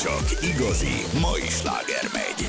csak igazi mai sláger megy.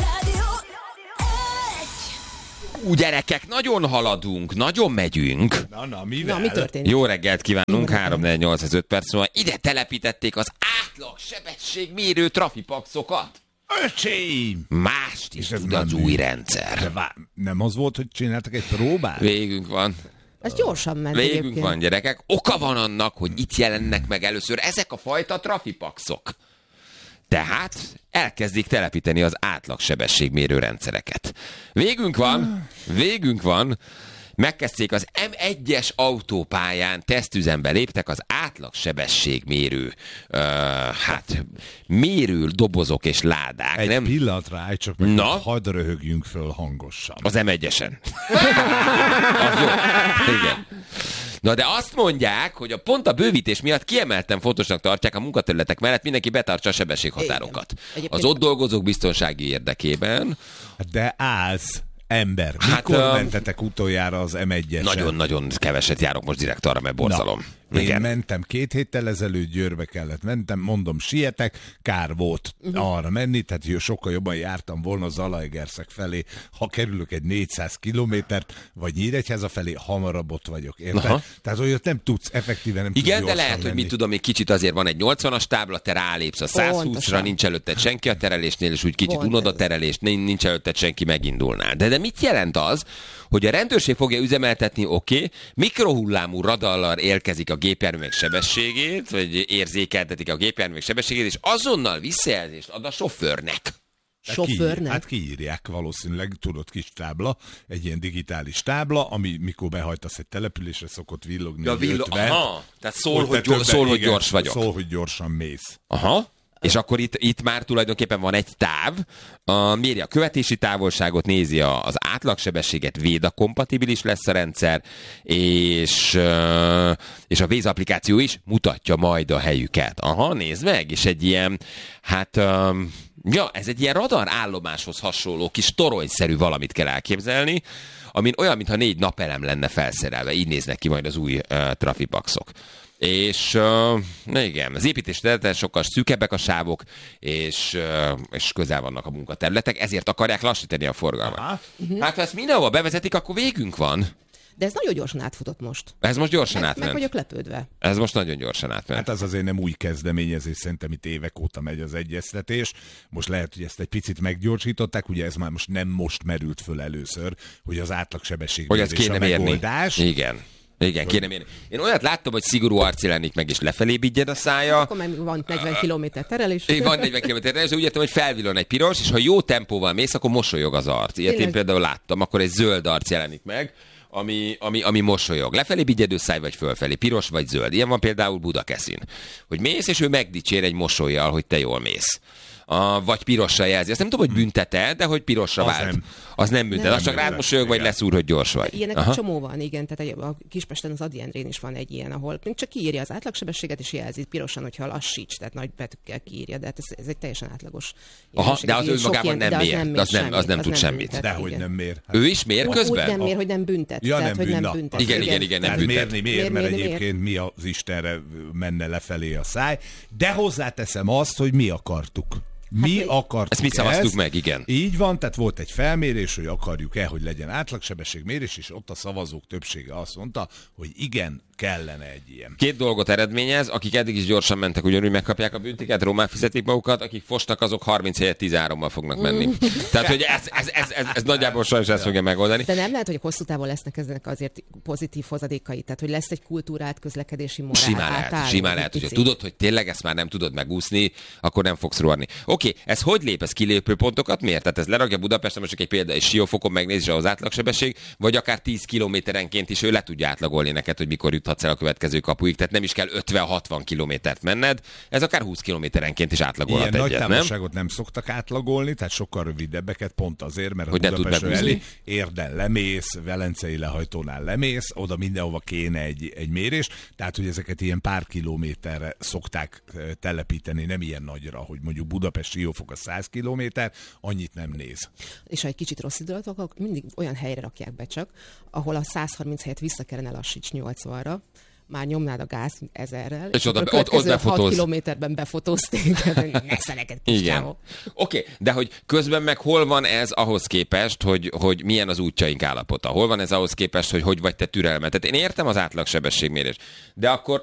Ú, gyerekek, nagyon haladunk, nagyon megyünk. Na, mivel? Na, mi történik? Jó reggelt kívánunk, 3-4-8-5 perc múlva. Ide telepítették az átlag sebességmérő trafipaxokat. Öcsém! Mást is ez tud nem az mű. új rendszer. De nem az volt, hogy csináltak egy próbát? Végünk van. Ez gyorsan ment Végünk egyébként. van, gyerekek. Oka van annak, hogy itt jelennek meg először ezek a fajta trafipaxok. Tehát elkezdik telepíteni az átlagsebességmérő rendszereket. Végünk van. Megkezdték az M1-es autópályán, tesztüzembe léptek az átlagsebességmérő, mérő dobozok és ládák. Egy nem? pillanatra állj csak meg, Na? hadd röhögjünk föl hangosan. Az M1-esen. Az jó. Igen. Na de azt mondják, hogy pont a bővítés miatt kiemelten fontosnak tartják a munkaterületek mellett mindenki betartsa a sebességhatárokat. Az ott dolgozók biztonsági érdekében. De állsz, ember. Hát, Mikor mentetek utoljára az M1-esen? Nagyon-nagyon keveset járok most direkt arra, mert borzalom. Én mentem 2 héttel ezelőtt, Győrbe kellett mentem, mondom, sietek, kár volt arra menni, tehát sokkal jobban jártam volna Zalaegerszeg felé, ha kerülök egy 400 kilométert, vagy Nyíregyháza felé, hamarabb ott vagyok, érted? Aha. Tehát olyat nem tudsz, effektíven nem tudsz Igen, de gyorsan lehet, hogy menni. mit tudom, még kicsit azért van egy 80-as tábla, te rálépsz a 120-ra, Pontosan. nincs előtted senki a terelésnél, és úgy kicsit Volt unod a ez. terelést, nincs előtted senki, megindulnál. De mit jelent az, hogy a rendőrség fogja üzemeltetni, oké, mikrohullámú radallal érkezik a gépjárművek sebességét, vagy érzékeltetik a gépjárművek sebességét, és azonnal visszajelzést ad a sofőrnek. Sofőrnek? Hát kiírják valószínűleg, tudod, kis tábla, egy ilyen digitális tábla, ami mikor behajtasz egy településre, szokott villogni. Ja, 50. aha, tehát szól, Ott hogy igen, gyors vagyok. Szól, hogy gyorsan mész. Aha. És akkor itt már tulajdonképpen van egy táv, méri a követési távolságot, nézi az átlagsebességet, Véda kompatibilis lesz a rendszer, és a Waze applikáció is mutatja majd a helyüket. Aha, nézd meg, és egy ilyen, ez egy ilyen radar állomáshoz hasonló kis toronyszerű valamit kell elképzelni, amin olyan, mintha 4 napelem lenne felszerelve. Így néznek ki majd az új trafipaxok. És igen, az építés területen sokkal szűkebbek a sávok, és közel vannak a munkaterületek, ezért akarják lassítani a forgalmat. Hát ha ezt mindenhova bevezetik, akkor végünk van. De ez nagyon gyorsan átfutott most. Ez most gyorsan Meg átment. vagyok lepődve. Ez most nagyon gyorsan átment. Hát az azért nem új kezdeményezés, szerintem itt évek óta megy az egyeztetés. Most lehet, hogy ezt egy picit meggyorsították, ugye ez már most merült föl először, hogy az átlagsebesség Hogy ezt kéne a mérni. megoldás. Igen, kéne mérni. Én olyat láttam, hogy szigorú arc jelenik meg, és lefelé bigyed a szája. Akkor meg van 40 kilométer terelés. Van 40 km terelés, de úgy értem, hogy felvillan egy piros, és ha jó tempóval mész, akkor mosolyog az arc. Ilyet én például láttam, akkor egy zöld arc jelenik meg, ami mosolyog. Lefelé bigyedő száj, vagy fölfelé, piros vagy zöld. Ilyen van például Budakeszin. Hogy mész, és ő megdicsér egy mosollyal, hogy te jól mész. Vagy pirossal jelzi. Azt nem tudom, hogy büntete, de hogy pirosra vált. Az nem büntet. Az csak rád mosolyog, vagy leszúr, hogy gyors vagy. Ilyenek egy csomó van, igen. Tehát a Kispesten az Ady Endrén is van egy ilyen, ahol csak kiírja az átlagssebességet, és jelzi pirosan, hogyha lassíts, tehát nagy betűkkel kiírja, de hát ez egy teljesen átlagos. Aha, de az önmagában nem mér. Az nem tud semmit. büntet, Dehogy igen. nem mér. Hát Ő is mér közben? Úgy nem mér, hogy nem büntet. Ja, tehát, nem hogy nem bűn, büntet. Igen, nem tehát büntet. mér, mert egyébként mi az Istenre menne lefelé a száj. De hozzáteszem azt, hogy mi akartuk. Mi akartuk ezt mi szavaztuk meg, igen. Így van, tehát volt egy felmérés, hogy akarjuk-e, hogy legyen átlagsebességmérés, és ott a szavazók többsége azt mondta, hogy igen, kellene egy ilyen. 2 dolgot eredményez, akik eddig is gyorsan mentek, ugyanúgy megkapják a büntiket, román fizetik magukat, akik fostak, azok 30 helyett 13-mal fognak menni. Tehát, hogy ez nagyjából sajnos ezt fogja megoldani. De nem lehet, hogy hosszú távon lesznek ezek azért pozitív hozadékai, tehát hogy lesz egy kultúrát, közlekedési morál. Simán lehet, hogyha tudod, hogy tényleg ezt már nem tudod megúszni, akkor nem fogsz rohanni. Oké, ez hogy lép? Ez kilépő pontokat miért? Tehát ez lerakja Budapesten, most csak egy példa, és Siófokon megnézi az átlagsebesség, vagy akár 10 kilométerenként is ő le tudja átlagolni neked, hogy mikor juthatsz el a következő kapuig, tehát nem is kell 50-60 kilométert menned, ez akár 20 kilométerenként is átlagolhat Ilyen egyet, nagy nem? távolságot nem szoktak átlagolni, tehát sokkal rövidebbeket, pont azért, mert hogy a ne tud Budapestről megúszni. elé Érden lemész, Velencei lehajtónál lemész, oda mindenhova kéne egy mérés, tehát hogy ezeket ilyen pár kilométerre szokták telepíteni, nem ilyen nagyra, hogy mondjuk Budapest-Siófok a 100 kilométer, annyit nem néz. És ha egy kicsit rossz indulatok, akkor mindig olyan helyre rakják be csak, ahol a 130 helyett vissza kellene lassíts 80-ra, már nyomnád a gáz 1000-rel, és oda, a következő 6 befotóz. kilométerben befotózz téged, ne szeleket kis Igen. csávó. Oké, de hogy közben meg hol van ez ahhoz képest, hogy milyen az útjaink állapota? Hol van ez ahhoz képest, hogy vagy te türelmet? Tehát én értem az átlagsebességmérést, de akkor